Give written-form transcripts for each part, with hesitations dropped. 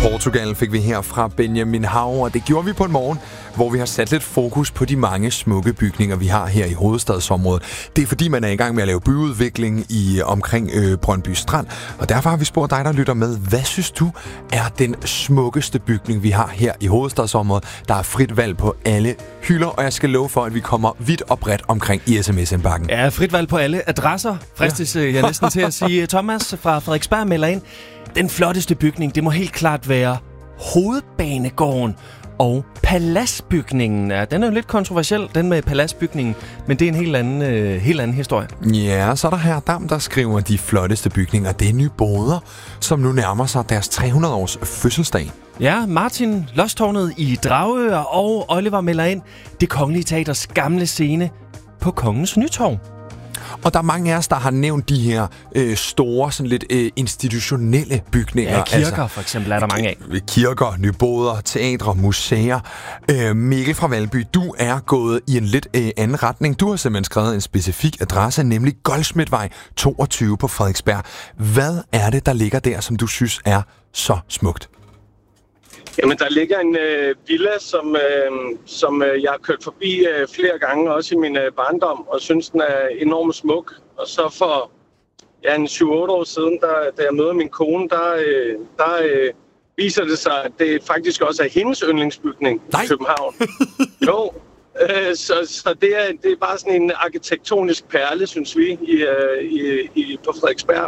Portugal fik vi her fra Benjamin Hav, og det gjorde vi på en morgen, hvor vi har sat lidt fokus på de mange smukke bygninger, vi har her i hovedstadsområdet. Det er fordi, man er i gang med at lave byudvikling omkring Brøndby Strand, og derfor har vi spurgt dig, der lytter med, hvad synes du er den smukkeste bygning, vi har her i hovedstadsområdet? Der er frit valg på alle hylder, og jeg skal love for, at vi kommer vidt og bredt omkring i sms-indbakken. Ja, frit valg på alle adresser, fristes jeg næsten til at sige. Thomas fra Frederiksberg melder ind. Den flotteste bygning, det må helt klart være Hovedbanegården og Paladsbygningen. Ja, den er jo lidt kontroversiel, den med Paladsbygningen, men det er en helt anden historie. Ja, så er der her Dam, der skriver de flotteste bygninger. Det er Nyboder, som nu nærmer sig deres 300-års fødselsdag. Ja, Martin Lostårnet i Dragør og Oliver melder ind. Det Kongelige Teaters gamle scene på Kongens Nytorv. Og der er mange af os, der har nævnt de her store, sådan lidt institutionelle bygninger. Ja, kirker for eksempel er der mange af. Kirker, nyboder, teatre, museer. Mikkel fra Valby, du er gået i en lidt anden retning. Du har simpelthen skrevet en specifik adresse, nemlig Goldsmithvej 22 på Frederiksberg. Hvad er det, der ligger der, som du synes er så smukt? Jamen, der ligger en villa, som jeg har kørt forbi flere gange, også i min barndom, og synes, den er enormt smuk. Og så for en 7-8 år siden, da jeg møder min kone, der viser det sig, at det faktisk også er hendes yndlingsbygning i København. Jo, så det er bare sådan en arkitektonisk perle, synes vi, på Frederiksberg.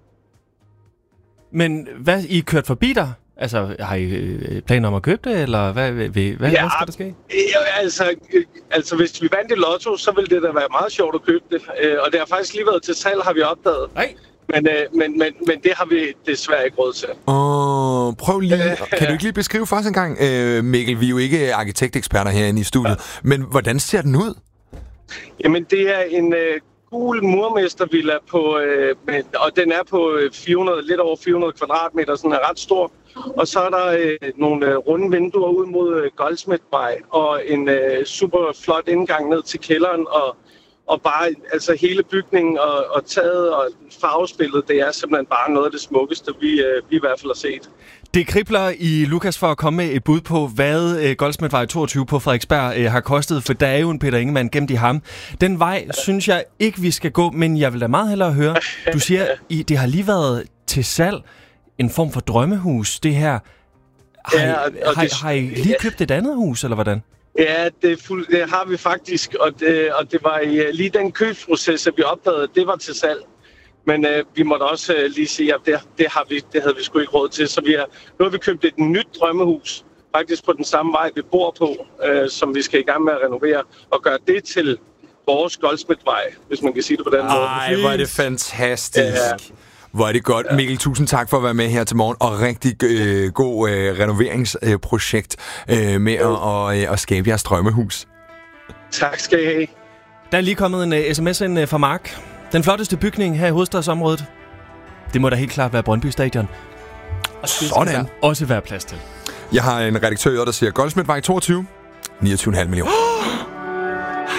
Men hvad, I kørt forbi der? Altså, har I planer om at købe det, eller hvad skal der ske? Altså, hvis vi vandt i lotto, så ville det da være meget sjovt at købe det. Og det har faktisk lige været til salg, har vi opdaget. Nej. Men det har vi desværre ikke råd til. Prøv lige. Kan du ikke lige beskrive først en gang, Mikkel? Vi er jo ikke arkitekteksperter herinde i studiet. Ja. Men hvordan ser den ud? Jamen, det er en gul murmestervilla og den er på lidt over 400 kvadratmeter, sådan er ret stor. Og så er der nogle runde vinduer ud mod Goldsmithvej og en super flot indgang ned til kælderen og bare altså hele bygningen og taget og farvespillet, det er simpelthen bare noget af det smukkeste, vi i hvert fald har set. Det kribler i Lukas for at komme med et bud på, hvad Goldsmithvej 22 på Frederiksberg har kostet, for der er jo en Peter Ingemann gemt i ham. Den vej synes jeg ikke, vi skal gå, men jeg vil da meget hellere høre. Du siger, det har lige været til salg, en form for drømmehus, det her. Har I lige købt et andet hus, eller hvordan? Ja, det har vi faktisk, og det var lige den købsproces, at vi opdagede, det var til salg. Men vi måtte også lige sige, at det havde vi sgu ikke råd til. Så nu har vi købt et nyt drømmehus, faktisk på den samme vej, vi bor på, som vi skal i gang med at renovere, og gøre det til vores Goldsmithvej, hvis man kan sige det på den måde. Ej, hvor er det fantastisk. Ja. Hvor er det godt. Ja. Mikkel, tusind tak for at være med her til morgen, og rigtig god renoveringsprojekt med at skabe jeres drømmehus. Tak skal I have. Der er lige kommet en sms ind fra Mark. Den flotteste bygning her i hovedstadsområdet, det må da helt klart være Brøndby Stadion. Og sådan. Også være plads til. Jeg har en redaktør, der siger Goldsmithvej 22, 29,5 millioner.